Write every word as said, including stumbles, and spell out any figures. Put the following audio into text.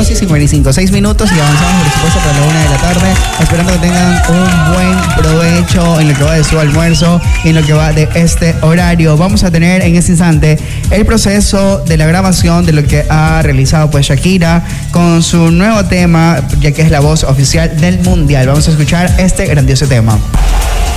dos y cincuenta y cinco, seis minutos y avanzamos por supuesto para la una de la tarde, esperando que tengan un buen provecho en lo que va de su almuerzo y en lo que va de este horario. Vamos a tener en este instante el proceso de la grabación de lo que ha realizado pues Shakira con su nuevo tema, ya que es la voz oficial del Mundial. Vamos a escuchar este grandioso tema.